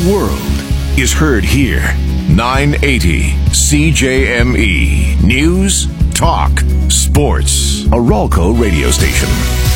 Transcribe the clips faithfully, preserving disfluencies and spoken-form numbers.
world is heard here. nine eighty C J M E. News, talk, sports. A Ralco radio station.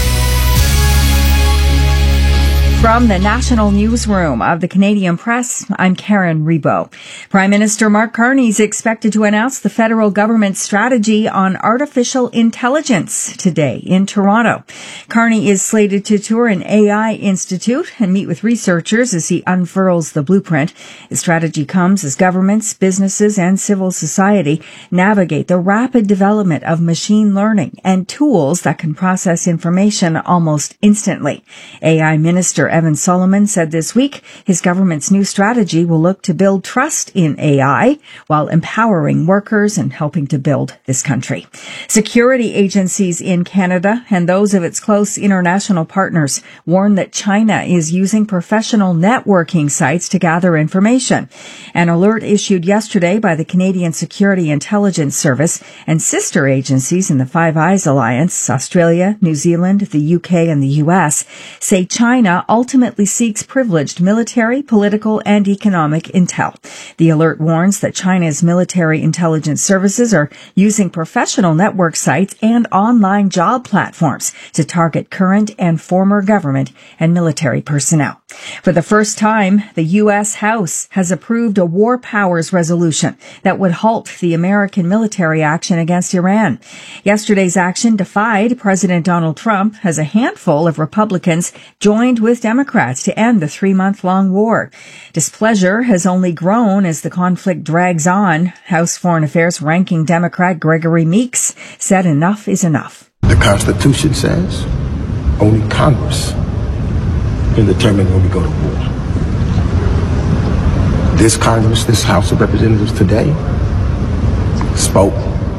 From the National Newsroom of the Canadian Press, I'm Karen Rebo. Prime Minister Mark Carney is expected to announce the federal government's strategy on artificial intelligence today in Toronto. Carney is slated to tour an A I institute and meet with researchers as he unfurls the blueprint. The strategy comes as governments, businesses, and civil society navigate the rapid development of machine learning and tools that can process information almost instantly. A I Minister Evan Solomon said this week his government's new strategy will look to build trust in A I while empowering workers and helping to build this country. Security agencies in Canada and those of its close international partners warn that China is using professional networking sites to gather information. An alert issued yesterday by the Canadian Security Intelligence Service and sister agencies in the Five Eyes Alliance, Australia, New Zealand, the U K, and the U S, say China ultimately seeks privileged military, political, and economic intel. The alert warns that China's military intelligence services are using professional network sites and online job platforms to target current and former government and military personnel. For the first time, the U S House has approved a war powers resolution that would halt the American military action against Iran. Yesterday's action defied President Donald Trump as a handful of Republicans joined with Democrats to end the three-month-long war. Displeasure has only grown as the conflict drags on. House Foreign Affairs ranking Democrat Gregory Meeks said enough is enough. The Constitution says only Congress can determine when we go to war. This Congress, this House of Representatives today, spoke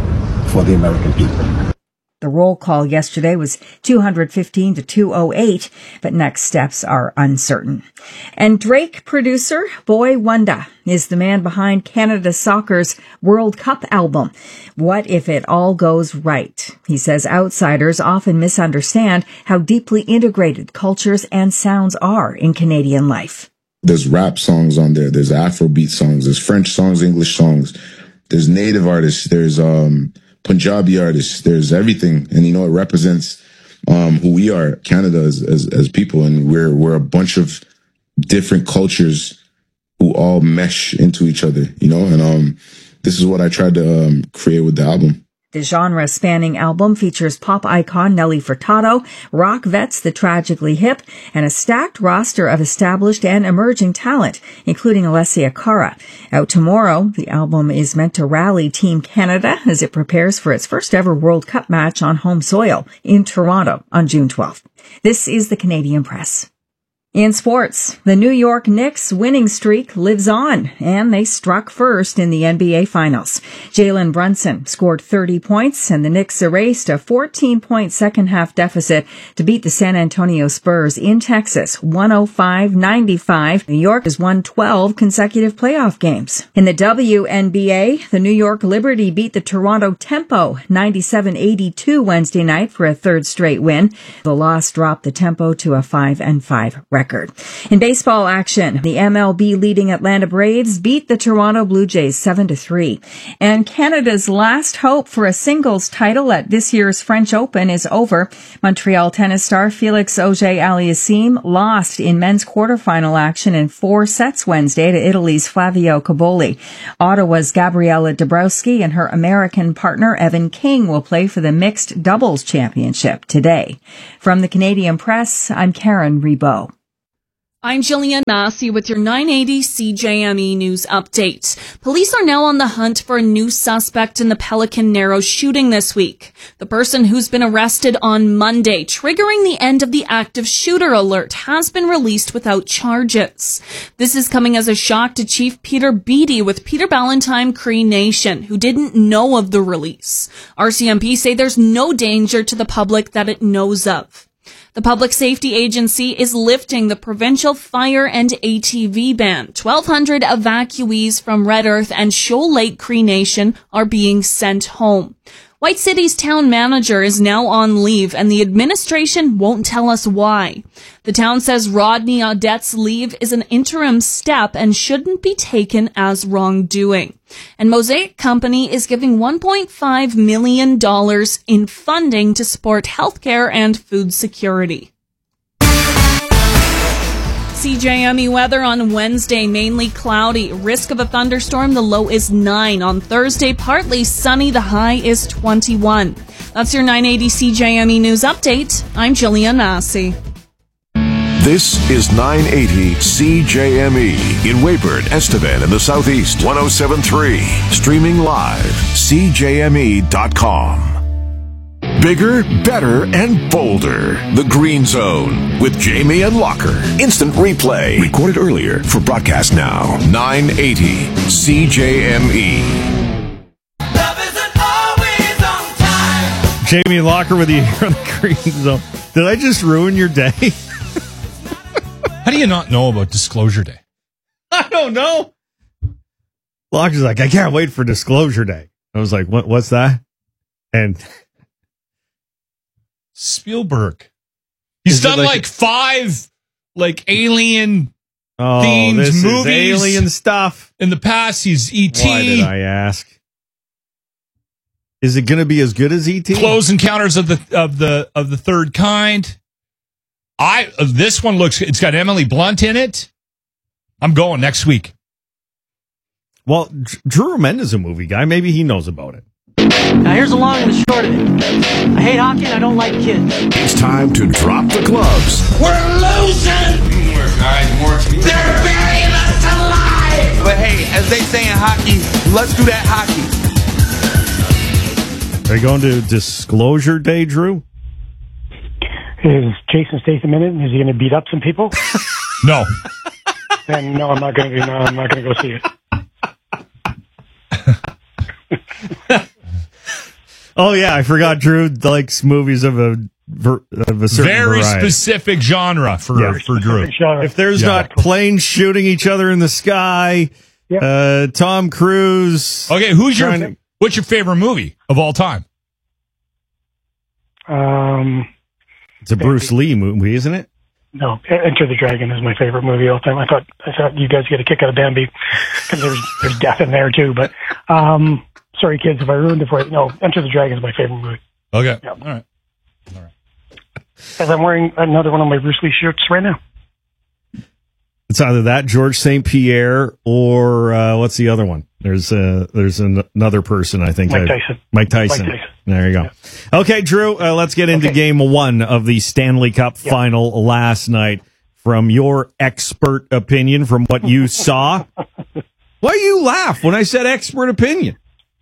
for the American people. The roll call yesterday was two hundred fifteen to two oh eight, but next steps are uncertain. And Drake producer Boy Wonder is the man behind Canada Soccer's World Cup album. What if it all goes right? He says outsiders often misunderstand how deeply integrated cultures and sounds are in Canadian life. There's rap songs on there. There's Afrobeat songs. There's French songs, English songs. There's native artists. There's, um, Punjabi artists, there's everything. And, you know, it represents, um, who we are, Canada as, as, as people. And we're, we're a bunch of different cultures who all mesh into each other, you know, and, um, this is what I tried to, um, create with the album. The genre-spanning album features pop icon Nelly Furtado, rock vets The Tragically Hip, and a stacked roster of established and emerging talent, including Alessia Cara. Out tomorrow, the album is meant to rally Team Canada as it prepares for its first ever World Cup match on home soil in Toronto on June twelfth. This is the Canadian Press. In sports, the New York Knicks winning streak lives on, and they struck first in the N B A Finals. Jalen Brunson scored thirty points, and the Knicks erased a fourteen-point second-half deficit to beat the San Antonio Spurs in Texas, one oh five ninety-five. New York has won twelve consecutive playoff games. In the W N B A, the New York Liberty beat the Toronto Tempo ninety-seven eighty-two Wednesday night for a third straight win. The loss dropped the Tempo to a five and five record. Record. In baseball action, the M L B leading Atlanta Braves beat the Toronto Blue Jays seven to three. And Canada's last hope for a singles title at this year's French Open is over. Montreal tennis star Felix Auger-Aliassime lost in men's quarterfinal action in four sets Wednesday to Italy's Flavio Cobolli. Ottawa's Gabriela Dabrowski and her American partner Evan King will play for the mixed doubles championship today. From the Canadian Press, I'm Karen Rebo. I'm Jillian Massey with your nine eighty C J M E News Update. Police are now on the hunt for a new suspect in the Pelican Narrows shooting this week. The person who's been arrested on Monday, triggering the end of the active shooter alert, has been released without charges. This is coming as a shock to Chief Peter Beattie with Peter Ballantyne Cree Nation, who didn't know of the release. R C M P say there's no danger to the public that it knows of. The Public Safety Agency is lifting the provincial fire and A T V ban. twelve hundred evacuees from Red Earth and Shoal Lake Cree Nation are being sent home. White City's town manager is now on leave, and the administration won't tell us why. The town says Rodney Audette's leave is an interim step and shouldn't be taken as wrongdoing. And Mosaic Company is giving one point five million dollars in funding to support healthcare and food security. C J M E weather on Wednesday, mainly cloudy. Risk of a thunderstorm, the low is nine. On Thursday, partly sunny, the high is twenty-one. That's your nine eighty C J M E News Update. I'm Jillian Massey. This is nine eighty C J M E in Weyburn, Estevan in the Southeast. one oh seven point three. Streaming live. C J M E dot com. Bigger, better, and bolder. The Green Zone with Jamie and Locker. Instant replay. Recorded earlier for broadcast now. nine eighty C J M E. Love isn't always on time. Jamie and Locker with you here on the Green Zone. Did I just ruin your day? How do you not know about Disclosure Day? I don't know. Locker's like, I can't wait for Disclosure Day. I was like, what? What's that? And Spielberg. He's Is it done like like, a- five like alien oh, themed this is movies. alien stuff. In the past, he's E T. Why did I ask? Is it going to be as good as E T? Close Encounters of the of the of the Third Kind. I uh, this one looks. It's got Emily Blunt in it. I'm going next week. Well, Dr- Drew Remend is a movie guy. Maybe he knows about it. Now here's the long and the short of it. I hate hockey and I don't like kids. It's time to drop the gloves. We're losing. Teamwork, guys. More teamwork. They're burying us alive. But hey, as they say in hockey, let's do that hockey. Are you going to Disclosure Day, Drew? Is Jason Statham in it? And is he going to beat up some people? No. Then no, I'm not going to. No, I'm not going to go see it. Oh yeah, I forgot Drew likes movies of a ver- of a certain Very variety. specific genre for Yeah. for Drew. If there's Yeah. not planes shooting each other in the sky, Yep. uh, Tom Cruise. Okay, who's your Trying to- what's your favorite movie of all time? Um, It's a Bruce Lee movie, isn't it? no, Enter the Dragon is my favorite movie of all time. I thought I thought you guys get a kick out of Bambi because there's there's death in there too. But um, sorry, kids, if I ruined it for you. No, Enter the Dragon is my favorite movie. Okay, Yep. all right. As I'm wearing another one of my Bruce Lee shirts right now. It's either that George Saint Pierre or uh, what's the other one? There's uh, there's an- another person I think. Mike I- Tyson. Mike Tyson. Mike Tyson. There you go. Okay, Drew. Uh, let's get into Okay. Game One of the Stanley Cup Yep. Final last night. From your expert opinion, from what you saw, why you laugh when I said expert opinion?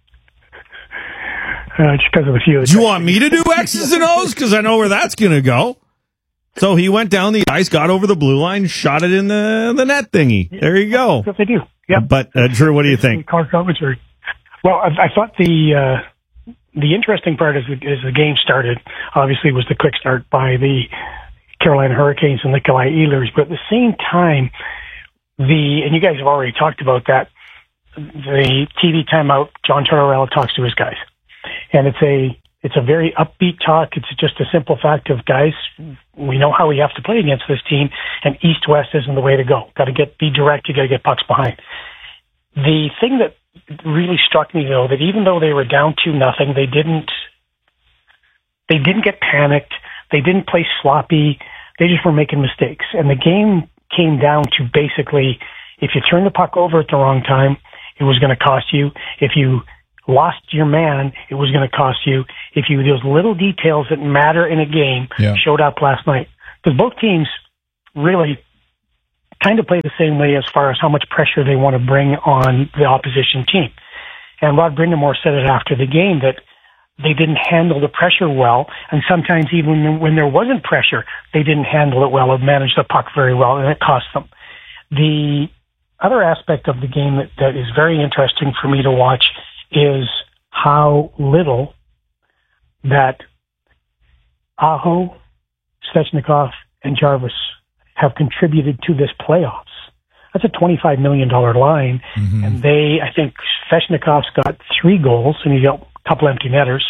Uh, just because of a few. Do you want me to do X's and O's? Because I know where that's going to go. So he went down the ice, got over the blue line, shot it in the the net thingy. There you go. That's what they do. Yep. But uh, Drew, what do you think? Car commentary. Well, I, I thought the uh, the interesting part as the, as the game started, obviously, was the quick start by the Carolina Hurricanes and Nikolai Ehlers. But at the same time, the and you guys have already talked about that. The T V timeout, John Tortorella talks to his guys, and it's a it's a very upbeat talk. It's just a simple fact of, guys, we know how we have to play against this team, and east-west isn't the way to go. Got to get be direct. You got to get pucks behind. The thing that really struck me, though, that even though they were down two nothing, they didn't they didn't get panicked. They didn't play sloppy. They just were making mistakes, and the game came down to basically, if you turn the puck over at the wrong time, it was going to cost you. If you lost your man, it was going to cost you. If you those little details that matter in a game Yeah. showed up last night, because both teams really kind of play the same way as far as how much pressure they want to bring on the opposition team. And Rod Brindamore said it after the game that they didn't handle the pressure well, and sometimes even when there wasn't pressure, they didn't handle it well or manage the puck very well, and it cost them. The other aspect of the game that, that is very interesting for me to watch is how little that Aho, Svechnikov, and Jarvis have contributed to this playoffs. That's a twenty-five million dollars line, Mm-hmm. and they, I think Svechnikov's got three goals, and he got a couple empty netters.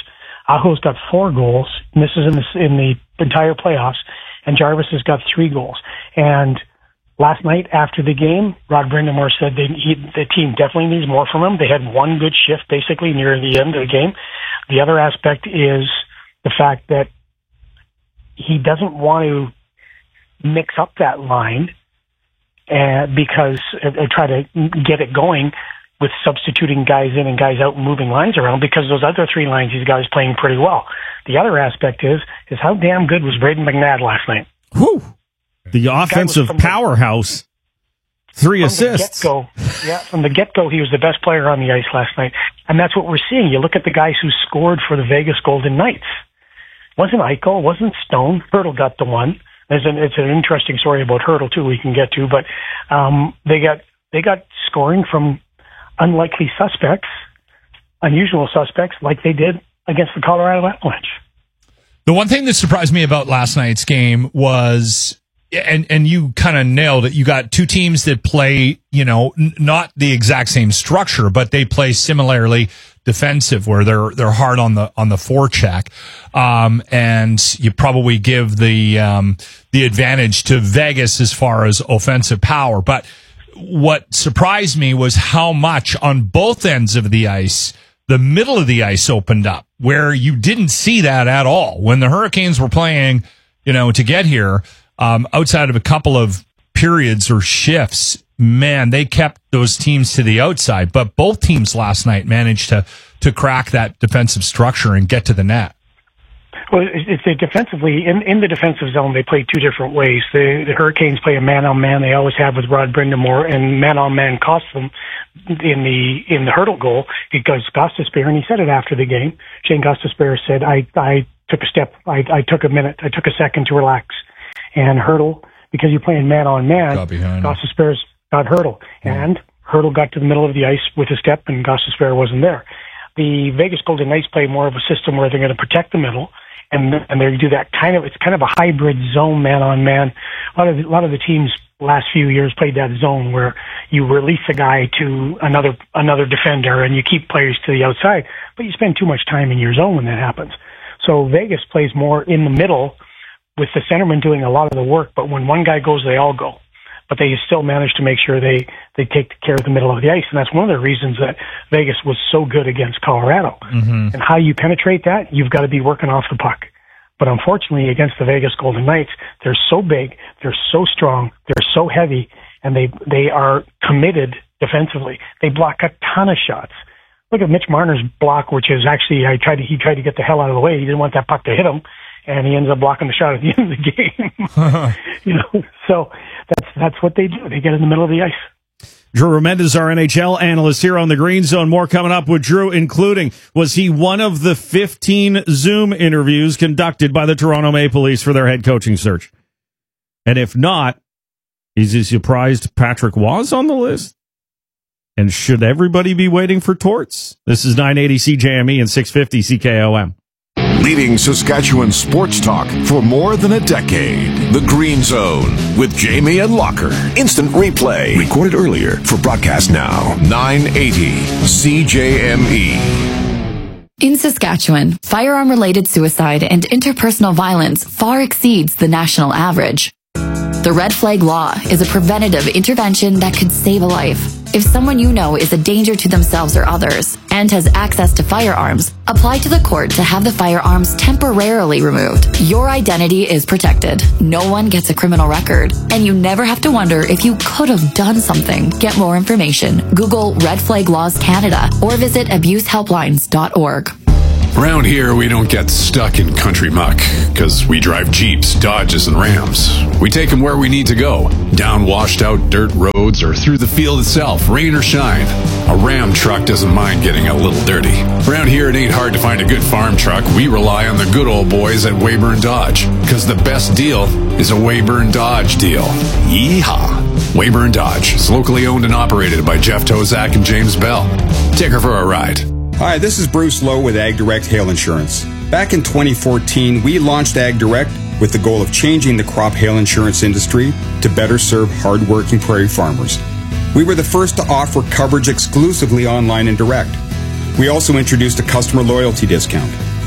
Aho's got four goals, and this is in the, in the entire playoffs, and Jarvis has got three goals. And last night after the game, Rod Brindamore said they, he, the team definitely needs more from him. They had one good shift basically near the end of the game. The other aspect is the fact that he doesn't want to mix up that line uh, because uh, try to get it going with substituting guys in and guys out and moving lines around, because those other three lines he's got is playing pretty well. The other aspect is is how damn good was Braden McNabb last night. Whew. The offensive powerhouse. The, Three assists. From the get-go, yeah, from the get-go, he was the best player on the ice last night. And that's what we're seeing. You look at the guys who scored for the Vegas Golden Knights. Wasn't Eichel, wasn't Stone. Hurdle got the one. There's an, it's an interesting story about Hurdle, too, we can get to. But um, they got they got scoring from unlikely suspects, unusual suspects, like they did against the Colorado Avalanche. The one thing that surprised me about last night's game was, and and you kind of nailed it, you got two teams that play, you know, n- not the exact same structure, but they play similarly defensive, where they're they're hard on the on the forecheck, um, and you probably give the um, the advantage to Vegas as far as offensive power. But what surprised me was how much on both ends of the ice the middle of the ice opened up, where you didn't see that at all when the Hurricanes were playing. You know, to get here, um, outside of a couple of periods or shifts, man, they kept those teams to the outside. But both teams last night managed to to crack that defensive structure and get to the net. Well, it's a defensively in, in the defensive zone. They play two different ways. The, the Hurricanes play a man-on-man. They always have with Rod Brindamore, and man-on-man costs them in the in the Hurdle goal because Gostisbehere, and he said it after the game. Shane Gostisbehere said, "I I took a step. I I took a minute. I took a second to relax." And Hurdle, because you're playing man-on-man, Gostisbehere's got Hurdle, and Hurdle got to the middle of the ice with a step, and Gostisbehere wasn't there. The Vegas Golden Knights play more of a system where they're going to protect the middle. And and they do that kind of, it's kind of a hybrid zone man on man. A lot of the, a lot of the teams last few years played that zone where you release a guy to another another defender and you keep players to the outside, but you spend too much time in your zone when that happens. So Vegas plays more in the middle with the centerman doing a lot of the work, but when one guy goes, they all go. But they still manage to make sure they, they take care of the middle of the ice. And that's one of the reasons that Vegas was so good against Colorado. Mm-hmm. And how you penetrate that, you've got to be working off the puck. But unfortunately, against the Vegas Golden Knights, they're so big, they're so strong, they're so heavy, and they they are committed defensively. They block a ton of shots. Look at Mitch Marner's block, which is actually, I tried to, he tried to get the hell out of the way. He didn't want that puck to hit him, and he ends up blocking the shot at the end of the game. You know, so that's that's what they do. They get in the middle of the ice. Drew Remendez, our N H L analyst here on the Green Zone. More coming up with Drew, including, was he one of the fifteen Zoom interviews conducted by the Toronto Maple Leafs for their head coaching search? And if not, is he surprised Patrick was on the list? And should everybody be waiting for Torts? This is nine eighty C J M E and six fifty C K O M. Leading Saskatchewan sports talk for more than a decade. The Green Zone with Jamie and Locker. Instant replay. Recorded earlier for broadcast now. nine eighty C J M E. In Saskatchewan, firearm-related suicide and interpersonal violence far exceeds the national average. The Red Flag Law is a preventative intervention that could save a life. If someone you know is a danger to themselves or others and has access to firearms, apply to the court to have the firearms temporarily removed. Your identity is protected. No one gets a criminal record, and you never have to wonder if you could have done something. Get more information. Google Red Flag Laws Canada or visit abuse helplines dot org. Around here, we don't get stuck in country muck, because we drive Jeeps, Dodges, and Rams. We take them where we need to go, down washed-out dirt roads or through the field itself, rain or shine. A Ram truck doesn't mind getting a little dirty. Around here, it ain't hard to find a good farm truck. We rely on the good old boys at Weyburn Dodge, because the best deal is a Weyburn Dodge deal. Yeehaw! Weyburn Dodge is locally owned and operated by Jeff Tozak and James Bell. Take her for a ride. Hi, this is Bruce Lowe with Ag Direct Hail Insurance. Back in twenty fourteen, we launched Ag Direct with the goal of changing the crop hail insurance industry to better serve hard-working prairie farmers. We were the first to offer coverage exclusively online and direct. We also introduced a customer loyalty discount.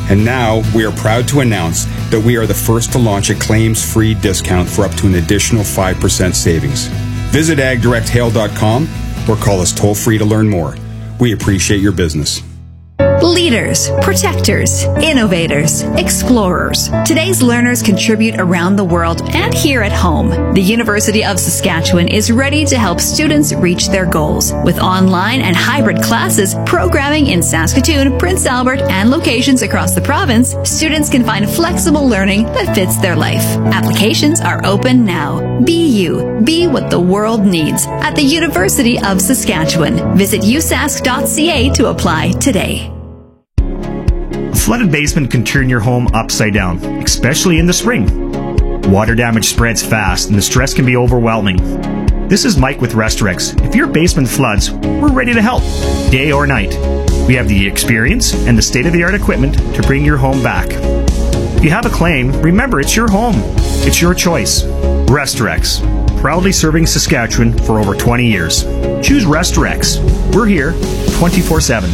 And now we are proud to announce that we are the first to launch a claims-free discount for up to an additional five percent savings. Visit ag direct hail dot com or call us toll-free to learn more. We appreciate your business. Leaders, protectors, innovators, explorers. Today's learners contribute around the world and here at home. The University of Saskatchewan is ready to help students reach their goals. With online and hybrid classes, programming in Saskatoon, Prince Albert, and locations across the province, students can find flexible learning that fits their life. Applications are open now. Be you. Be what the world needs at the University of Saskatchewan. Visit u sask dot c a to apply today. A flooded basement can turn your home upside down, especially in the spring. Water damage spreads fast and the stress can be overwhelming. This is Mike with Restorex. If your basement floods, we're ready to help, day or night. We have the experience and the state-of-the-art equipment to bring your home back. If you have a claim, remember it's your home. It's your choice. Restorex, proudly serving Saskatchewan for over twenty years. Choose Restorex. We're here twenty-four seven.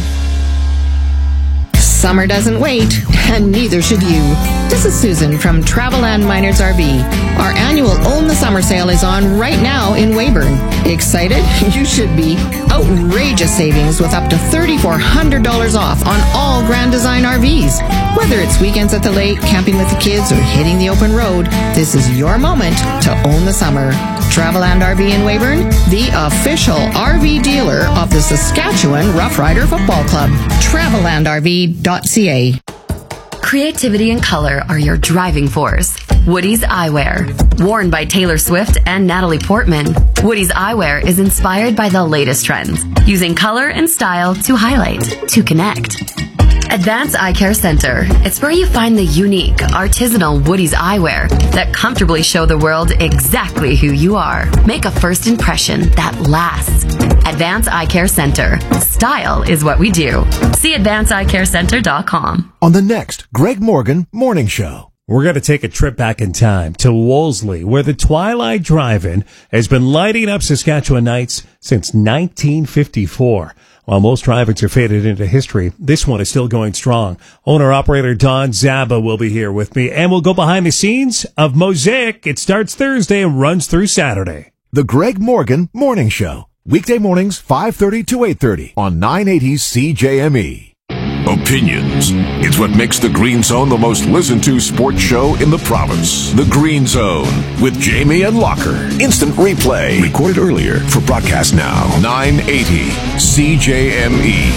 Summer doesn't wait, and neither should you. This is Susan from Traveland Miners R V. Our annual Own the Summer sale is on right now in Weyburn. Excited? You should be. Outrageous savings with up to three thousand four hundred dollars off on all Grand Design R Vs. Whether it's weekends at the lake, camping with the kids, or hitting the open road, this is your moment to own the summer. Traveland R V in Weyburn, the official R V dealer of the Saskatchewan Rough Rider Football Club. Traveland R V dot c a. Creativity and color are your driving force. Woody's Eyewear. Worn by Taylor Swift and Natalie Portman, Woody's Eyewear is inspired by the latest trends, using color and style to highlight, to connect. Advanced Eye Care Center. It's where you find the unique, artisanal Woody's eyewear that comfortably show the world exactly who you are. Make a first impression that lasts. Advanced Eye Care Center. Style is what we do. See advanced eye care center dot com. On the next Greg Morgan Morning Show. We're going to take a trip back in time to Wolseley, where the Twilight Drive-In has been lighting up Saskatchewan nights since nineteen fifty-four. While most drive-ins are faded into history, this one is still going strong. Owner-operator Don Zaba will be here with me, and we'll go behind the scenes of Mosaic. It starts Thursday and runs through Saturday. The Greg Morgan Morning Show. Weekday mornings, five thirty to eight thirty on nine eighty C J M E. Opinions. It's what makes the Green Zone the most listened to sports show in the province. The Green Zone with Jamie and Locker. Instant replay. Recorded earlier for broadcast now. nine eighty C J M E.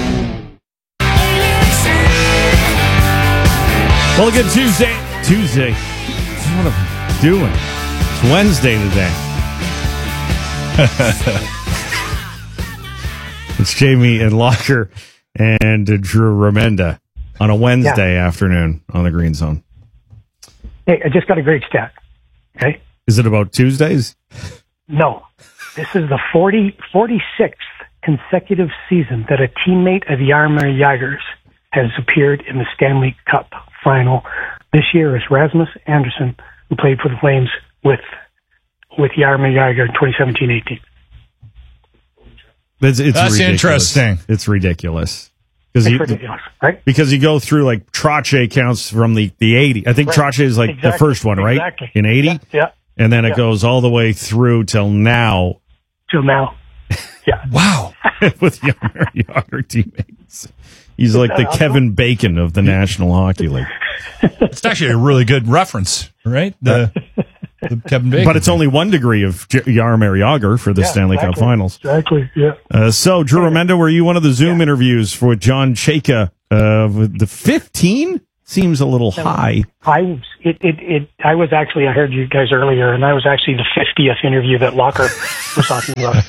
Well, good Tuesday. Tuesday. What am I doing? It's Wednesday today. It's Jamie and Locker and Drew Remenda on a Wednesday yeah. afternoon on the Green Zone. Hey, I just got a great stat. Okay. Is it about Tuesdays? No. This is the forty, forty-sixth consecutive season that a teammate of Jaromir Jagrs has appeared in the Stanley Cup final. This year is Rasmus Andersson, who played for the Flames with with Jaromir Jagr in twenty seventeen eighteen. It's, it's That's ridiculous. interesting. It's ridiculous. It's you, ridiculous, right? Because you go through like Trottier counts from the, the eighty. I think right. Trottier is like exactly. the first one, right? Exactly. In eighty? Yeah. yeah. And then it yeah. goes all the way through till now. Till now. Yeah. Wow. With younger, younger teammates. He's like the Kevin Bacon of the National Hockey League. It's actually a really good reference, right? The, the Kevin Bacon. But it's only one degree of J- Jaromir Jagr for the yeah, Stanley exactly. Cup Finals. Exactly, yeah. Uh, so, Drew Remenda, were you one of the Zoom yeah. interviews for John Chayka? Uh, with the fifteen seems a little high. I was, it, it, it, I was actually, I heard you guys earlier, and I was actually the fiftieth interview that Locker was talking about.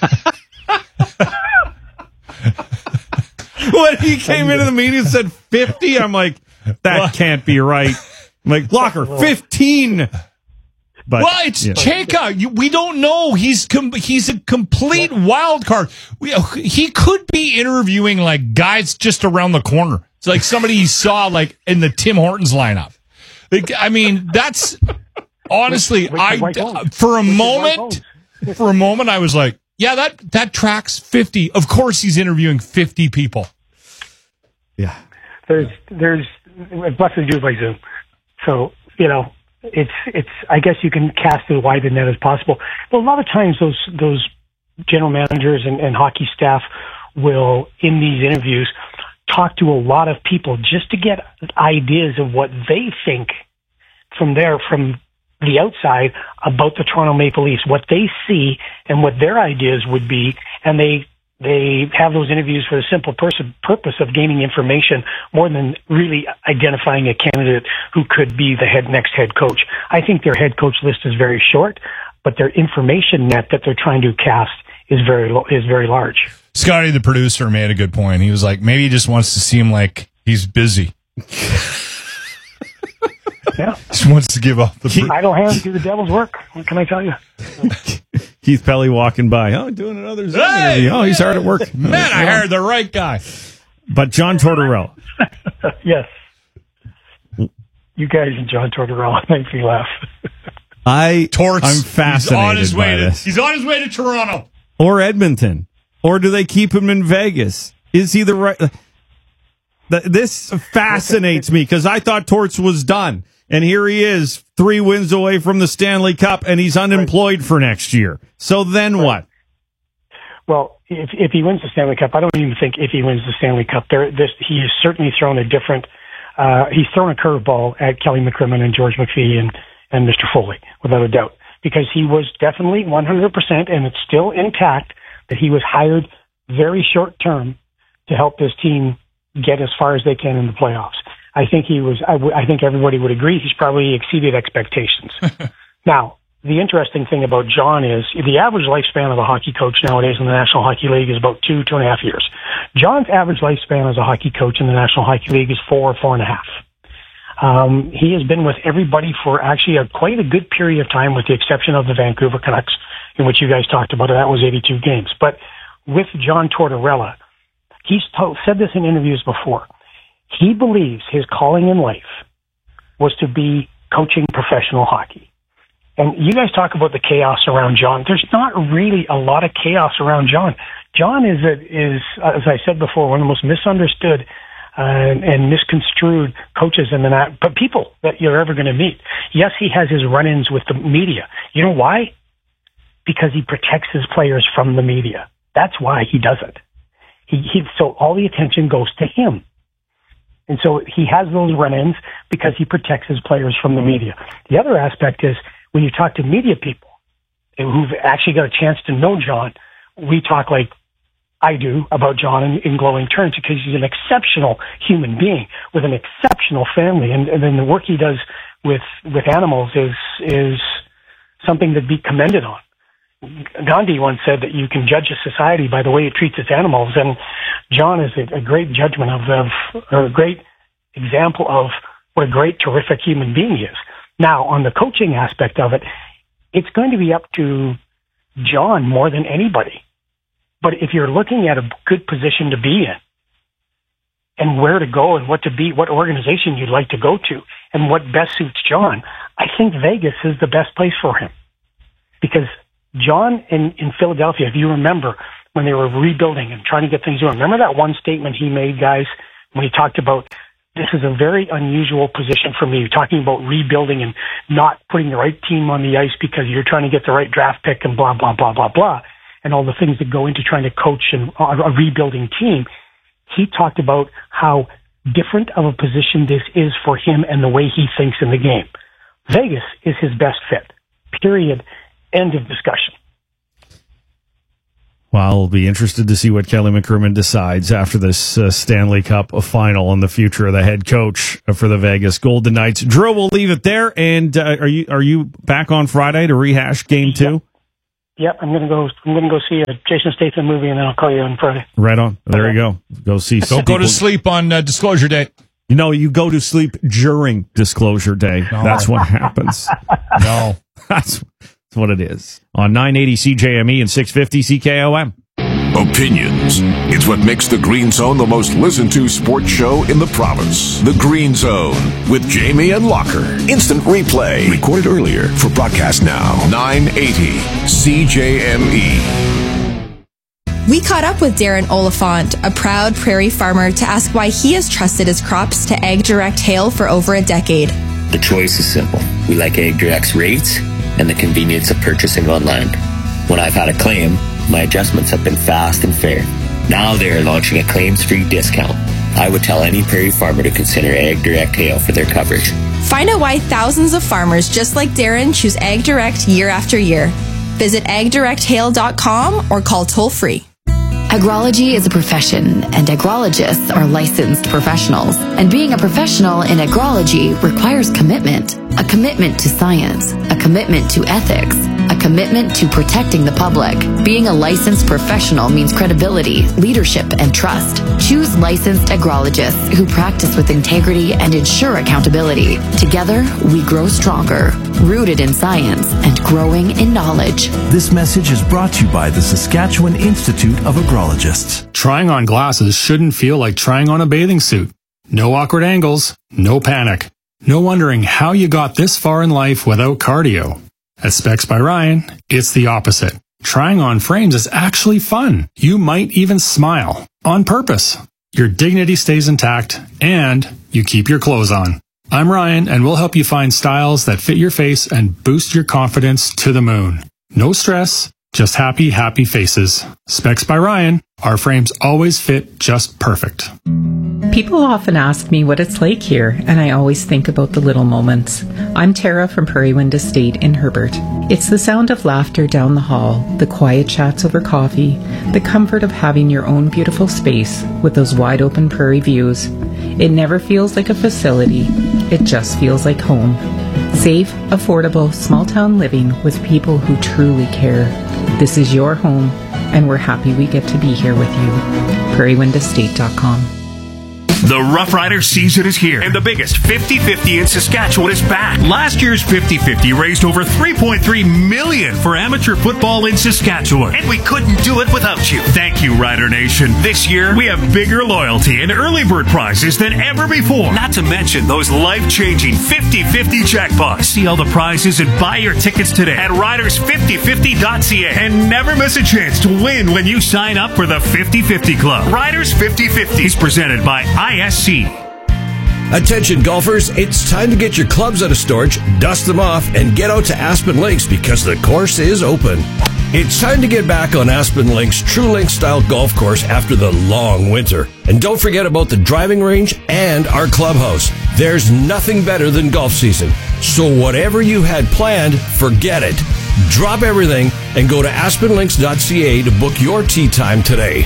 When he came into the meeting and said fifty, I'm like, that what? can't be right. I'm like, Locker, fifteen. But, well, it's yeah. Chayka. You, we don't know. He's com- he's a complete wild card. We, he could be interviewing like guys just around the corner. It's like somebody he saw like in the Tim Hortons lineup. Like, I mean, that's honestly, with, with I for a with moment, for a moment, I was like, yeah, that that tracks fifty. Of course, he's interviewing fifty people. Yeah, there's there's plus they do it by Zoom. So, you know, it's, it's, I guess you can cast it as wide a net as possible. But a lot of times those, those general managers and, and hockey staff will, in these interviews, talk to a lot of people just to get ideas of what they think from there, from the outside about the Toronto Maple Leafs, what they see and what their ideas would be. And they, they have those interviews for the simple person, purpose of gaining information more than really identifying a candidate who could be the head, next head coach. I think their head coach list is very short, but their information net that they're trying to cast is very, is very large. Scotty, the producer, made a good point. He was like, maybe he just wants to seem like he's busy. Yeah. Just wants to give off the... Idle hands do the devil's work. What can I tell you? Keith Pelly walking by. Oh, doing another Zoom Hey, interview. Oh, he's hard at work. Man, I hired the right guy. But John Tortorella. Yes. You guys and John Tortorella make me laugh. I, Torts, I'm fascinated he's on his by way to, this. He's on his way to Toronto. Or Edmonton. Or do they keep him in Vegas? Is he the right... Th- This fascinates me because I thought Torts was done. And here he is, three wins away from the Stanley Cup, and he's unemployed for next year. So then what? Well, if if he wins the Stanley Cup, I don't even think if he wins the Stanley Cup, there, this, he has certainly thrown a different, uh, he's thrown a curveball at Kelly McCrimmon and George McPhee and, and Mister Foley, without a doubt. Because he was definitely one hundred percent, and it's still intact, that he was hired very short term to help this team get as far as they can in the playoffs. I think he was, I, w- I think everybody would agree he's probably exceeded expectations. Now, the interesting thing about John is the average lifespan of a hockey coach nowadays in the National Hockey League is about two, two and a half years. John's average lifespan as a hockey coach in the National Hockey League is four, four and a half. Um, he has been with everybody for actually a, quite a good period of time, with the exception of the Vancouver Canucks, in which you guys talked about. That was eighty-two games. But with John Tortorella, he's told, said this in interviews before. He believes his calling in life was to be coaching professional hockey. And you guys talk about the chaos around John. There's not really a lot of chaos around John. John is, a, is as I said before, one of the most misunderstood uh, and misconstrued coaches in the na- but people that you're ever going to meet. Yes, he has his run-ins with the media. You know why? Because he protects his players from the media. That's why he does it. He, he, so all the attention goes to him. And so he has those run-ins because he protects his players from the media. The other aspect is when you talk to media people who've actually got a chance to know John, we talk like I do about John in, in glowing terms, because he's an exceptional human being with an exceptional family. And, and then the work he does with, with animals is, is something to be commended on. Gandhi once said that you can judge a society by the way it treats its animals, and John is a, a great judgment of, of, or a great example of what a great, terrific human being he is. Now, on the coaching aspect of it, it's going to be up to John more than anybody. But if you're looking at a good position to be in, and where to go and what to be, what organization you'd like to go to, and what best suits John, I think Vegas is the best place for him. Because John in, in Philadelphia, if you remember, when they were rebuilding and trying to get things going, remember that one statement he made, guys, when he talked about, this is a very unusual position for me, talking about rebuilding and not putting the right team on the ice because you're trying to get the right draft pick and blah, blah, blah, blah, blah, and all the things that go into trying to coach and a rebuilding team. He talked about how different of a position this is for him and the way he thinks in the game. Vegas is his best fit, period. End of discussion. Well, I'll be interested to see what Kelly McCrimmon decides after this uh, Stanley Cup final and the future of the head coach for the Vegas Golden Knights. Drew, we'll leave it there. And uh, are you are you back on Friday to rehash Game Two? Yep, yep I'm gonna go. I'm gonna go see a Jason Statham movie, and then I'll call you on Friday. Right on. There okay. you go. Go see. Don't go to sleep on uh, Disclosure Day. You know, you go to sleep during Disclosure Day. No. That's what happens. No, that's. That's what it is. On nine eighty C J M E and six fifty C K O M. Opinions. It's what makes the Green Zone the most listened to sports show in the province. The Green Zone with Jamie and Locker. Instant replay. Recorded earlier for broadcast now. nine eighty C J M E. We caught up with Darren Oliphant, a proud prairie farmer, to ask why he has trusted his crops to AgDirect Hail for over a decade. The choice is simple. We like AgDirect's rates and the convenience of purchasing online. When I've had a claim, my adjustments have been fast and fair. Now they're launching a claims-free discount. I would tell any prairie farmer to consider AgDirect Hail for their coverage. Find out why thousands of farmers just like Darren choose AgDirect year after year. Visit ag direct hail dot com or call toll-free. Agrology is a profession, and agrologists are licensed professionals. And being a professional in agrology requires commitment. A commitment to science, a commitment to ethics, a commitment to protecting the public. Being a licensed professional means credibility, leadership, and trust. Choose licensed agrologists who practice with integrity and ensure accountability. Together, we grow stronger, rooted in science and growing in knowledge. This message is brought to you by the Saskatchewan Institute of Agrologists. Trying on glasses shouldn't feel like trying on a bathing suit. No awkward angles, no panic. No wondering how you got this far in life without cardio. At Specs by Ryan, it's the opposite. Trying on frames is actually fun. You might even smile. On purpose. Your dignity stays intact, and you keep your clothes on. I'm Ryan, and we'll help you find styles that fit your face and boost your confidence to the moon. No stress, just happy, happy faces. Specs by Ryan. Our frames always fit just perfect. People often ask me what it's like here, and I always think about the little moments. I'm Tara from Prairie Wind Estate in Herbert. It's the sound of laughter down the hall, the quiet chats over coffee, the comfort of having your own beautiful space with those wide open prairie views. It never feels like a facility, it just feels like home. Safe, affordable, small town living with people who truly care. This is your home, and we're happy we get to be here with you. prairie wind estate dot com. The Rough Rider season is here, and the biggest fifty fifty in Saskatchewan is back. Last year's fifty fifty raised over three point three million dollars for amateur football in Saskatchewan, and we couldn't do it without you. Thank you, Rider Nation. This year, we have bigger loyalty and early bird prizes than ever before, not to mention those life-changing fifty fifty jackpots. See all the prizes and buy your tickets today at riders fifty fifty dot c a, and never miss a chance to win when you sign up for the fifty fifty Club. Riders fifty fifty is presented by I S C. Attention golfers, it's time to get your clubs out of storage, dust them off, and get out to Aspen Links because the course is open. It's time to get back on Aspen Links' True Link style golf course after the long winter. And don't forget about the driving range and our clubhouse. There's nothing better than golf season. So whatever you had planned, forget it. Drop everything and go to aspen links dot c a to book your tee time today.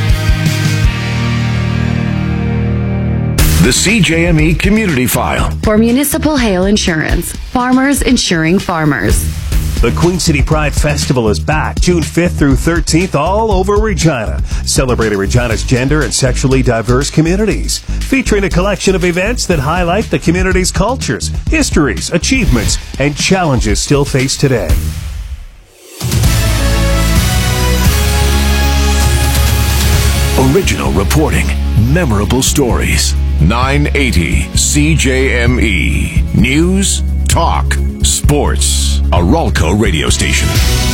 The C J M E Community File. For Municipal Hail Insurance, farmers insuring farmers. The Queen City Pride Festival is back June fifth through thirteenth all over Regina, celebrating Regina's gender and sexually diverse communities, featuring a collection of events that highlight the community's cultures, histories, achievements, and challenges still faced today. Original reporting, memorable stories. nine eighty C J M E. News, talk, sports. A Ralco radio station.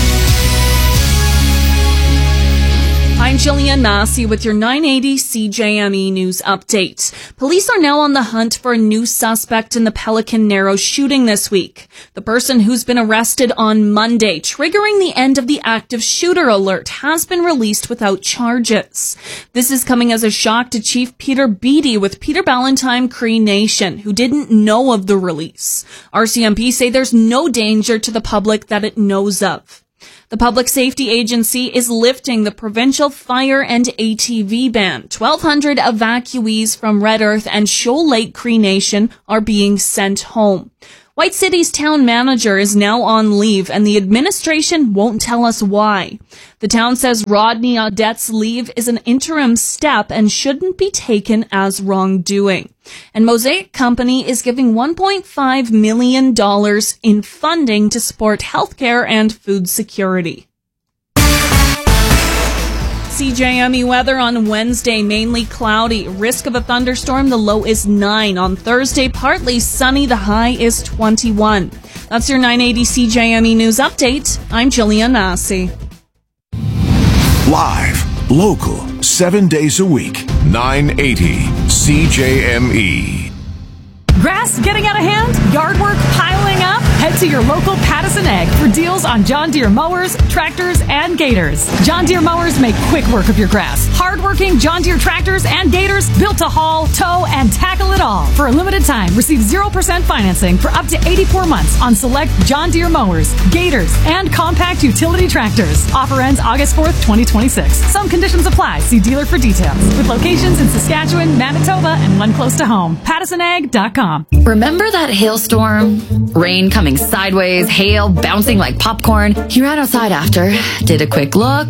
I'm Jillian Massey with your nine eighty C J M E News Update. Police are now on the hunt for a new suspect in the Pelican Narrows shooting this week. The person who's been arrested on Monday, triggering the end of the active shooter alert, has been released without charges. This is coming as a shock to Chief Peter Beattie with Peter Ballantyne Cree Nation, who didn't know of the release. R C M P say there's no danger to the public that it knows of. The Public Safety Agency is lifting the provincial fire and A T V ban. twelve hundred evacuees from Red Earth and Shoal Lake Cree Nation are being sent home. White City's town manager is now on leave, and the administration won't tell us why. The town says Rodney Audette's leave is an interim step and shouldn't be taken as wrongdoing. And Mosaic Company is giving one point five million dollars in funding to support healthcare and food security. C J M E weather on Wednesday, mainly cloudy. Risk of a thunderstorm, the low is nine. On Thursday, partly sunny, the high is twenty-one. That's your nine eighty C J M E News Update. I'm Jillian Massey. Live, local, seven days a week. nine eighty C J M E. Grass getting out of hand? Yard work piling up? Head to your local Pattison Ag for deals on John Deere mowers, tractors, and gators. John Deere mowers make quick work of your grass. Hard-working John Deere tractors and gators built to haul, tow, and tackle it all. For a limited time, receive zero percent financing for up to eighty-four months on select John Deere mowers, gators, and compact utility tractors. Offer ends August fourth, twenty twenty-six. Some conditions apply. See dealer for details. With locations in Saskatchewan, Manitoba, and one close to home. Pattison Ag dot com. Remember that hailstorm? Rain coming sideways, hail bouncing like popcorn. You ran outside after, did a quick look.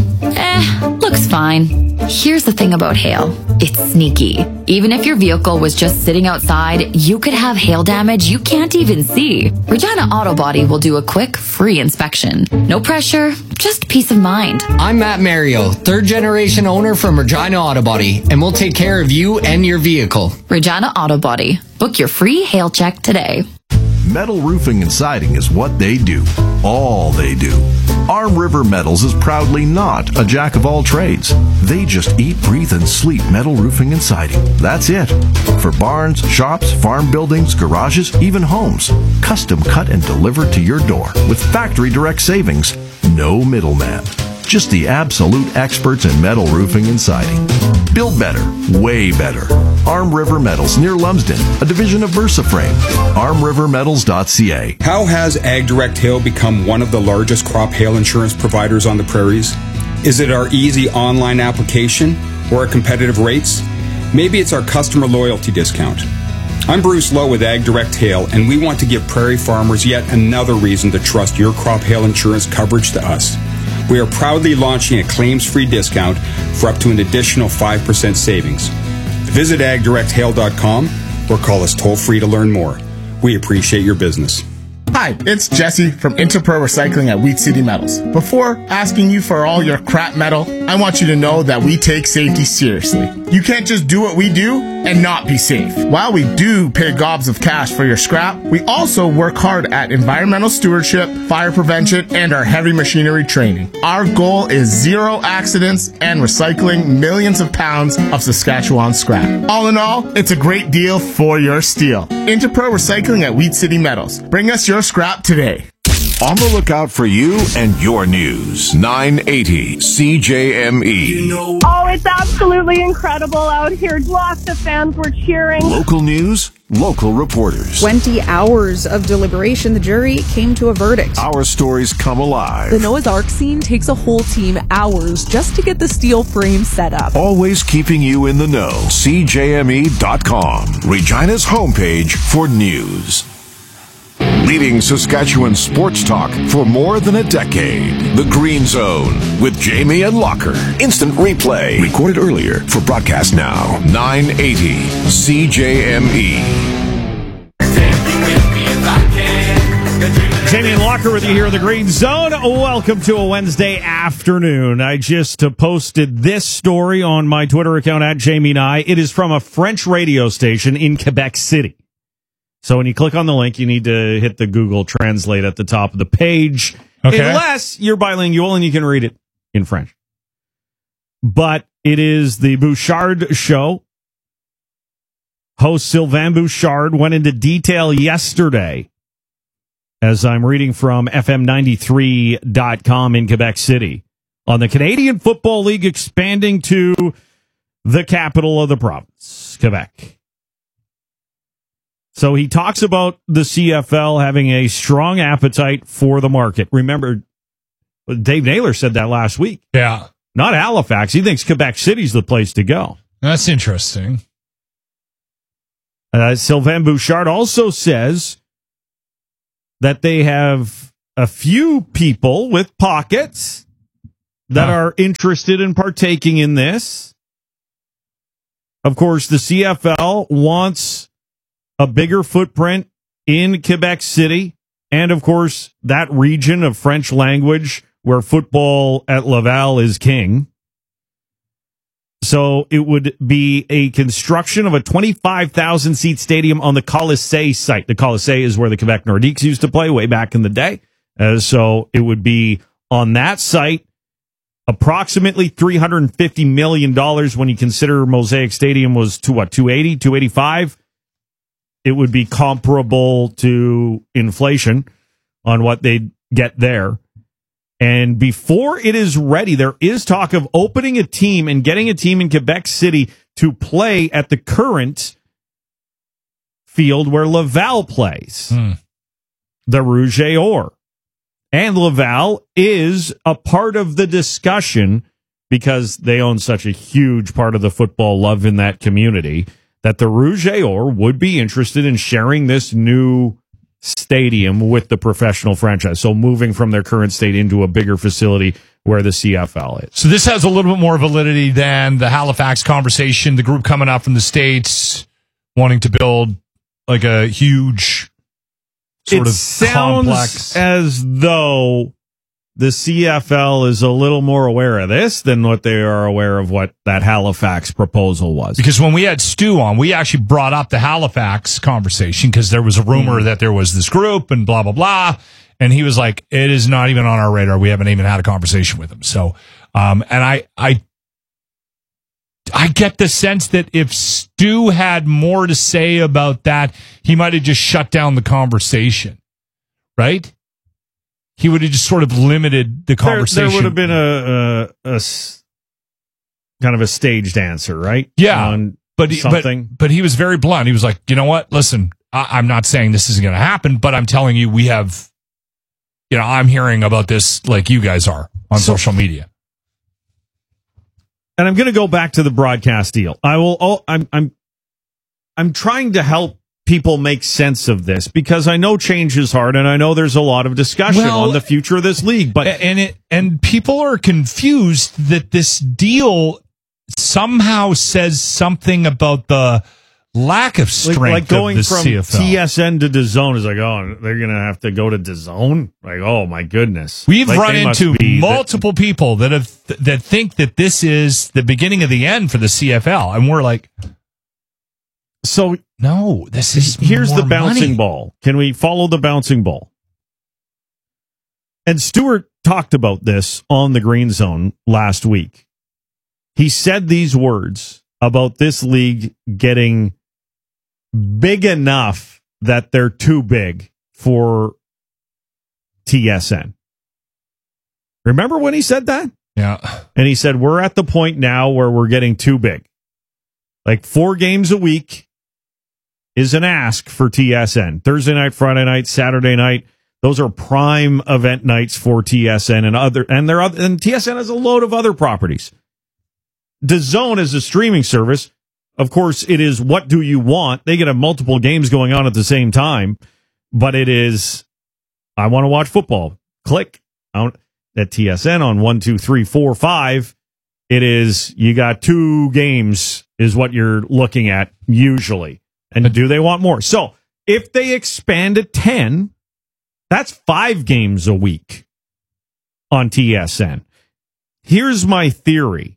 Eh, looks fine. Here's the thing about hail. It's sneaky. Even if your vehicle was just sitting outside, you could have hail damage you can't even see. Regina Auto Body will do a quick, free inspection. No pressure, just peace of mind. I'm Matt Mario, third generation owner from Regina Auto Body, and we'll take care of you and your vehicle. Regina Auto Body. Book your free hail check today. Metal roofing and siding is what they do. All they do. Arm River Metals is proudly not a jack of all trades. They just eat, breathe, and sleep metal roofing and siding. That's it. For barns, shops, farm buildings, garages, even homes. Custom cut and delivered to your door with factory direct savings. No middleman. Just the absolute experts in metal roofing and siding. Build better, way better. Arm River Metals near Lumsden, a division of VersaFrame. arm river metals dot c a. How has AgDirect Hail become one of the largest crop hail insurance providers on the prairies? Is it our easy online application or our competitive rates? Maybe it's our customer loyalty discount. I'm Bruce Lowe with AgDirect Hail, and we want to give prairie farmers yet another reason to trust your crop hail insurance coverage to us. We are proudly launching a claims-free discount for up to an additional five percent savings. Visit ag direct hail dot com or call us toll-free to learn more. We appreciate your business. Hi, it's Jesse from Interpro Recycling at Wheat City Metals. Before asking you for all your crap metal, I want you to know that we take safety seriously. You can't just do what we do and not be safe. While we do pay gobs of cash for your scrap, we also work hard at environmental stewardship, fire prevention, and our heavy machinery training. Our goal is zero accidents and recycling millions of pounds of Saskatchewan scrap. All in all, it's a great deal for your steel. Interpro Recycling at Wheat City Metals. Bring us your scrap today. On the lookout for you and your news. nine eighty C J M E. Oh, it's absolutely incredible out here. Lots of fans were cheering. Local news, local reporters. twenty hours of deliberation, the jury came to a verdict. Our stories come alive. The Noah's Ark scene takes a whole team hours just to get the steel frame set up. Always keeping you in the know. C J M E dot com. Regina's homepage for news. Leading Saskatchewan sports talk for more than a decade. The Green Zone with Jamie and Locker. Instant replay. Recorded earlier for broadcast now. nine eighty C J M E. Jamie and Locker with you here in the Green Zone. Welcome to a Wednesday afternoon. I just uh, posted this story on my Twitter account at Jamie and I. It is from a French radio station in Quebec City. So when you click on the link, you need to hit the Google Translate at the top of the page. Okay. Unless you're bilingual and you can read it in French. But it is the Bouchard Show. Host Sylvain Bouchard went into detail yesterday, as I'm reading from F M ninety-three dot com in Quebec City, on the Canadian Football League expanding to the capital of the province, Quebec. So he talks about the C F L having a strong appetite for the market. Remember, Dave Naylor said that last week. Yeah. Not Halifax. He thinks Quebec City's the place to go. That's interesting. Uh, Sylvain Bouchard also says that they have a few people with pockets that huh. are interested in partaking in this. Of course, the C F L wants a bigger footprint in Quebec City, and of course, that region of French language where football at Laval is king. So it would be a construction of a twenty-five thousand seat stadium on the Colisée site. The Colisée is where the Quebec Nordiques used to play way back in the day. Uh, so it would be on that site. approximately three hundred fifty million dollars when you consider Mosaic Stadium was to what, two eighty, two eighty-five? It would be comparable to inflation on what they'd get there. And before it is ready, there is talk of opening a team and getting a team in Quebec City to play at the current field where Laval plays, Hmm. the Rouge et Or. And Laval is a part of the discussion because they own such a huge part of the football love in that community that the Rouge et Or would be interested in sharing this new stadium with the professional franchise. So moving from their current state into a bigger facility where the C F L is. So this has a little bit more validity than the Halifax conversation, the group coming out from the States wanting to build like a huge sort it of sounds complex. As though the C F L is a little more aware of this than what they are aware of what that Halifax proposal was. Because when we had Stu on, we actually brought up the Halifax conversation because there was a rumor mm. that there was this group and blah, blah, blah. And he was like, it is not even on our radar. We haven't even had a conversation with him. So, um, and I, I, I get the sense that if Stu had more to say about that, he might have just shut down the conversation, right? He would have just sort of limited the conversation. There, there would have been a, a, a s- kind of a staged answer, right? Yeah, On but, he, something. but but he was very blunt. He was like, you know what? Listen, I, I'm not saying this isn't going to happen, but I'm telling you, we have, you know, I'm hearing about this like you guys are on So- social media. And I'm going to go back to the broadcast deal. I will. Oh, I'm. I'm. I'm trying to help people make sense of this because I know change is hard, and I know there's a lot of discussion Well, on the future of this league. But and it and people are confused that this deal somehow says something about the lack of strength like, like going of the from C F L. T S N to DAZN is like, oh, they're going to have to go to DAZN. Like, oh my goodness, We've like, run they must into be multiple people that have that think that this is the beginning of the end for the C F L, and we're like, so no, this is here's more the bouncing money. ball. Can we follow the bouncing ball? And Stewart talked about this on the Green Zone last week. He said these words about this league getting big enough that they're too big for T S N. Remember when he said that? Yeah. And he said, we're at the point now where we're getting too big. Like four games a week is an ask for T S N. Thursday night, Friday night, Saturday night. Those are prime event nights for T S N and other, and there are, and T S N has a load of other properties. DAZN is a streaming service. Of course, it is what do you want? They get a multiple games going on at the same time, but it is, I want to watch football. Click out at T S N on one, two, three, four, five. It is, you got two games is what you're looking at usually. And do they want more? So if they expand to ten, that's five games a week on T S N. Here's my theory.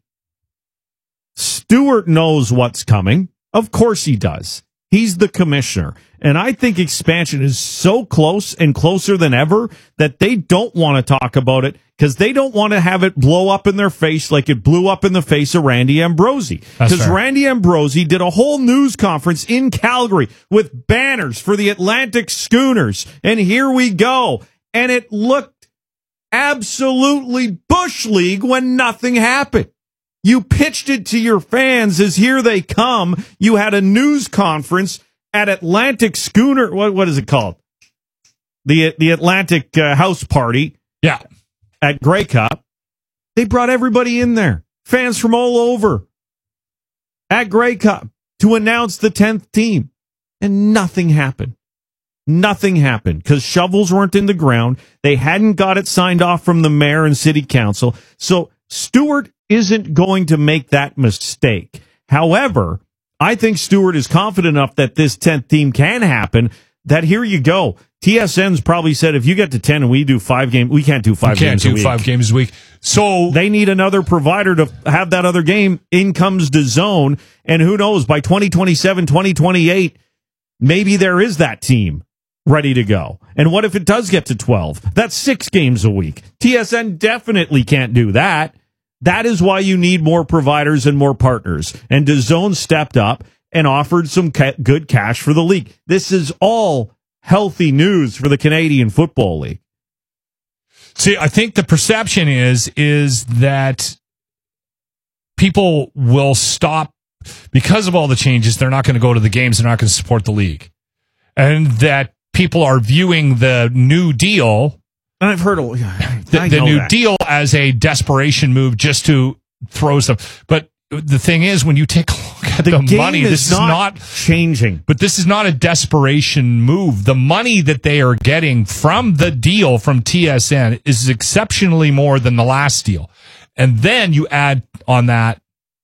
Stewart knows what's coming. Of course he does. He's the commissioner. And I think expansion is so close and closer than ever that they don't want to talk about it because they don't want to have it blow up in their face like it blew up in the face of Randy Ambrosie. Because Randy Ambrosie did a whole news conference in Calgary with banners for the Atlantic Schooners. And here we go. And it looked absolutely Bush League when nothing happened. You pitched it to your fans as here they come. You had a news conference at Atlantic Schooner. What what is it called? The the Atlantic uh, House Party. Yeah. At Grey Cup. They brought everybody in there. Fans from all over. At Grey Cup to announce the tenth team. And nothing happened. Nothing happened because shovels weren't in the ground. They hadn't got it signed off from the mayor and city council. So Stewart isn't going to make that mistake. However, I think Stewart is confident enough that this tenth team can happen that here you go. T S N's probably said if you get to ten and we do five games, we can't do five we can't games do a week. five games a week. So they need another provider to have that other game. In comes DAZN. And who knows, by twenty twenty-seven, twenty twenty-eight, maybe there is that team ready to go. And what if it does get to twelve? That's six games a week. T S N definitely can't do that. That is why you need more providers and more partners. And DAZN stepped up and offered some ca- good cash for the league. This is all healthy news for the Canadian Football League. See, I think the perception is is that people will stop because of all the changes. They're not going to go to the games. They're not going to support the league, and that people are viewing the new deal. And I've heard a, the, the new that. deal as a desperation move just to throw stuff. But the thing is, when you take a look at the, the money, is this not is not changing. But this is not a desperation move. The money that they are getting from the deal from T S N is exceptionally more than the last deal. And then you add on that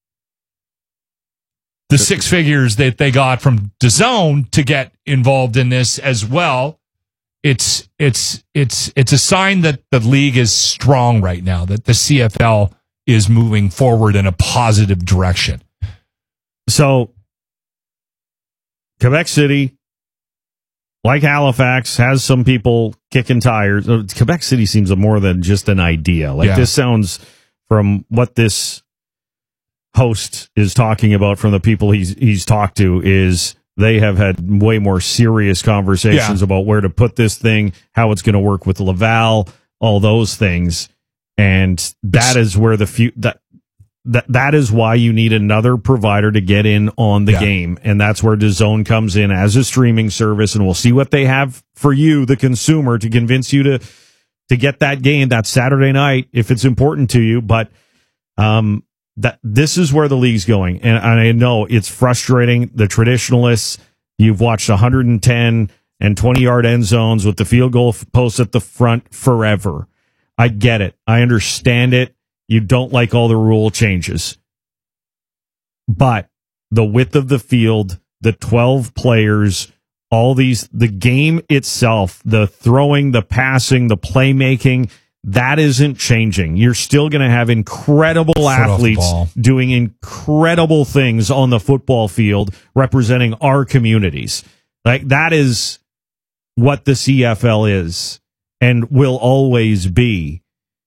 the six figures that they got from DAZN to get involved in this as well. It's it's it's it's a sign that the league is strong right now, that the C F L is moving forward in a positive direction. So Quebec City, like Halifax, has some people kicking tires. Quebec City seems more than just an idea. Like yeah. This sounds, from what this host is talking about, from the people he's he's talked to, is they have had way more serious conversations yeah. about where to put this thing, how it's going to work with Laval, all those things. And that is where the few that that that is why you need another provider to get in on the yeah. game, and that's where DAZN comes in as a streaming service. And we'll see what they have for you, the consumer, to convince you to to get that game that Saturday night if it's important to you. But um, that this is where the league's going, and, and I know it's frustrating. The traditionalists, you've watched one hundred ten and twenty yard end zones with the field goal posts at the front forever. I get it. I understand it. You don't like all the rule changes. But the width of the field, the twelve players, all these, the game itself, the throwing, the passing, the playmaking, that isn't changing. You're still going to have incredible Foot athletes doing incredible things on the football field representing our communities. Like, that is what the C F L is and will always be,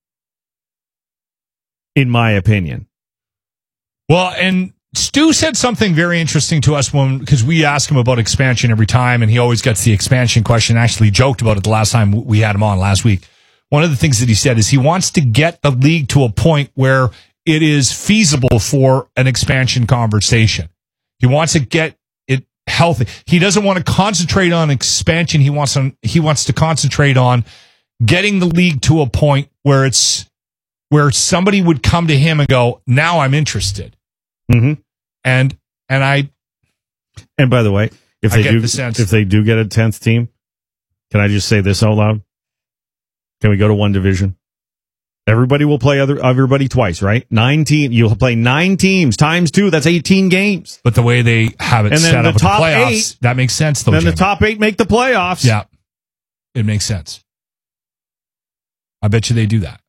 in my opinion. Well, and Stu said something very interesting to us when, because we ask him about expansion every time, and he always gets the expansion question. Actually joked about it the last time we had him on last week. One of the things that he said is he wants to get the league to a point where it is feasible for an expansion conversation. He wants to get it healthy. He doesn't want to concentrate on expansion. He wants on, he wants to concentrate on getting the league to a point where it's where somebody would come to him and go, now I'm interested. Mm-hmm. And and I and by the way, if I they get do the sense. if they do get a tenth team, can I just say this out loud? Can we go to one division? Everybody will play other everybody twice, right? Nine team. You'll play nine teams times two. That's eighteen games. But the way they have it and set then up the top with the playoffs, eight, that makes sense. Though, then Jamie. the top eight make the playoffs. Yeah, it makes sense. I bet you they do that.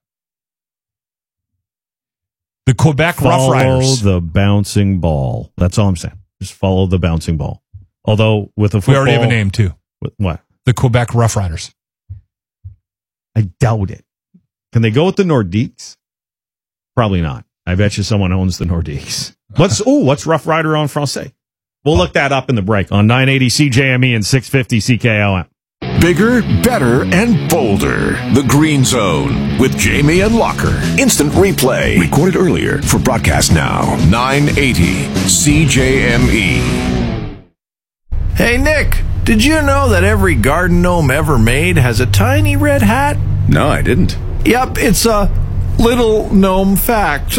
The Quebec follow Rough Riders. Follow the bouncing ball. That's all I'm saying. Just follow the bouncing ball. Although with a football, we already have a name too. With what? The Quebec Rough Riders. I doubt it. Can they go with the Nordiques? Probably not. I bet you someone owns the Nordiques. What's oh, what's Rough Rider en français? We'll look that up in the break on nine eighty C J M E and six fifty C K O M. Bigger, better, and bolder. The Green Zone with Jamie and Locker. Instant replay. Recorded earlier for broadcast now. nine eighty C J M E. Hey, Nick, did you know that every garden gnome ever made has a tiny red hat? No, I didn't. Yep, it's a little gnome fact.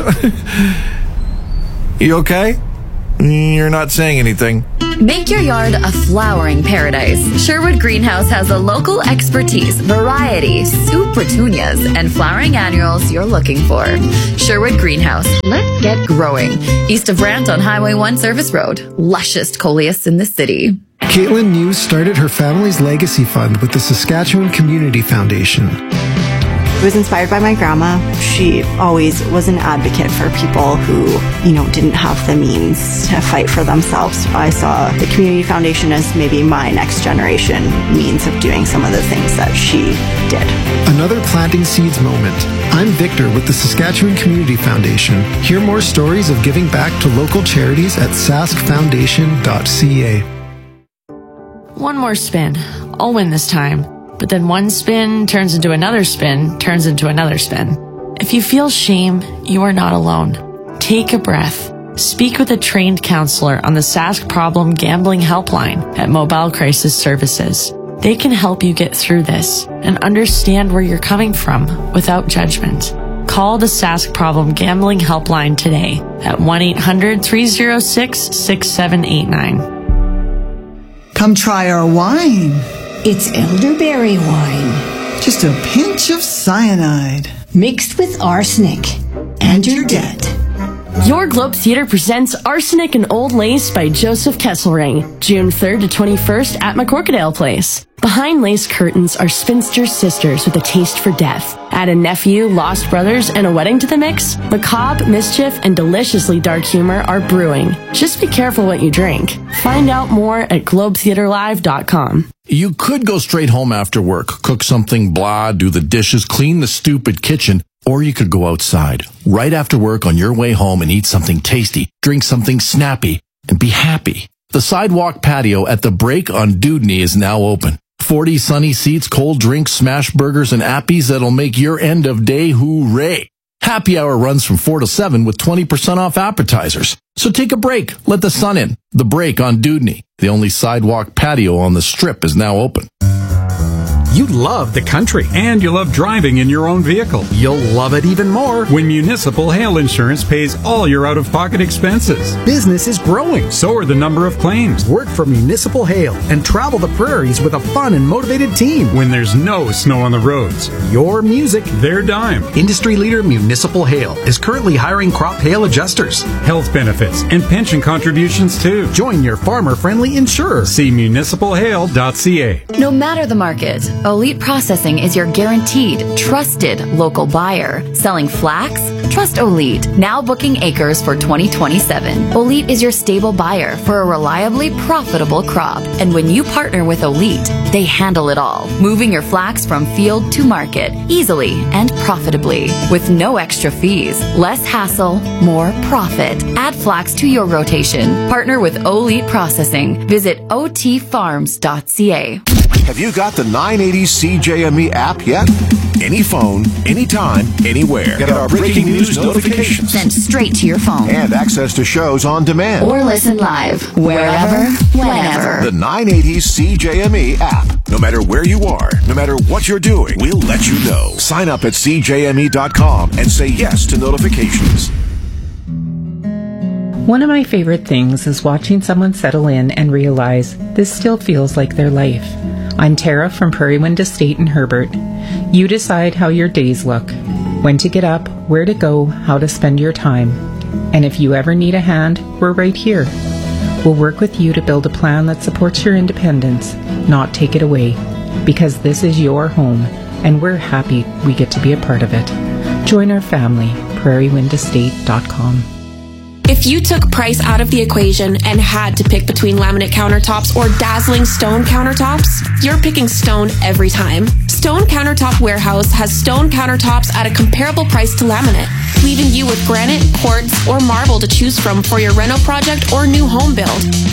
You okay? You're not saying anything. Make your yard a flowering paradise. Sherwood Greenhouse has the local expertise, variety, super petunias, and flowering annuals you're looking for. Sherwood Greenhouse. Let's get growing. East of Brant on Highway one Service Road. Lushest coleus in the city. Caitlin News started her family's legacy fund with the Saskatchewan Community Foundation. It was inspired by my grandma. She always was an advocate for people who, you know, didn't have the means to fight for themselves. I saw the Community Foundation as maybe my next generation means of doing some of the things that she did. Another Planting Seeds moment. I'm Victor with the Saskatchewan Community Foundation. Hear more stories of giving back to local charities at sask foundation dot c a. One more spin. I'll win this time. But then one spin turns into another spin, turns into another spin. If you feel shame, you are not alone. Take a breath. Speak with a trained counselor on the Sask Problem Gambling Helpline at Mobile Crisis Services. They can help you get through this and understand where you're coming from without judgment. Call the Sask Problem Gambling Helpline today at one eight hundred, three oh six, six seven eight nine. Come try our wine. It's elderberry wine. Just a pinch of cyanide. Mixed with arsenic. And you're dead. Your Globe Theatre presents Arsenic and Old Lace by Joseph Kesselring, June third to twenty-first at McCorkadale Place. Behind lace curtains are spinster sisters with a taste for death. Add a nephew, lost brothers, and a wedding to the mix. Macabre, mischief, and deliciously dark humor are brewing. Just be careful what you drink. Find out more at globe theatre live dot com. You could go straight home after work, cook something blah, do the dishes, clean the stupid kitchen, or you could go outside right after work on your way home and eat something tasty, drink something snappy, and be happy. The sidewalk patio at the Break on Dudney is now open. forty sunny seats, cold drinks, smash burgers, and appies that'll make your end of day hooray. Happy hour runs from four to seven with twenty percent off appetizers. So take a break. Let the sun in. The Break on Dudney. The only sidewalk patio on the Strip is now open. You love the country, and you love driving in your own vehicle. You'll love it even more when Municipal Hail Insurance pays all your out-of-pocket expenses. Business is growing, so are the number of claims. Work for Municipal Hail and travel the prairies with a fun and motivated team when there's no snow on the roads. Your music, their dime. Industry leader Municipal Hail is currently hiring crop hail adjusters, health benefits, and pension contributions too. Join your farmer-friendly insurer. See municipal hail dot c a. No matter the market, Elite Processing is your guaranteed, trusted local buyer. Selling flax? Trust Elite. Now booking acres for twenty twenty-seven. Elite is your stable buyer for a reliably profitable crop. And when you partner with Elite, they handle it all. Moving your flax from field to market easily and profitably. With no extra fees. Less hassle, more profit. Add flax to your rotation. Partner with Elite Processing. Visit o t farms dot c a. Have you got the nine eighty C J M E app yet? Any phone, anytime, anywhere. Get our breaking news notifications sent straight to your phone. And access to shows on demand. Or listen live, wherever, whenever. The nine eighty C J M E app. No matter where you are, no matter what you're doing, we'll let you know. Sign up at c j m e dot com and say yes to notifications. One of my favorite things is watching someone settle in and realize this still feels like their life. I'm Tara from Prairie Wind Estate in Herbert. You decide how your days look, when to get up, where to go, how to spend your time. And if you ever need a hand, we're right here. We'll work with you to build a plan that supports your independence, not take it away. Because this is your home, and we're happy we get to be a part of it. Join our family, prairie wind estate dot com. If you took price out of the equation and had to pick between laminate countertops or dazzling stone countertops, you're picking stone every time. Stone Countertop Warehouse has stone countertops at a comparable price to laminate, leaving you with granite, quartz, or marble to choose from for your reno project or new home build.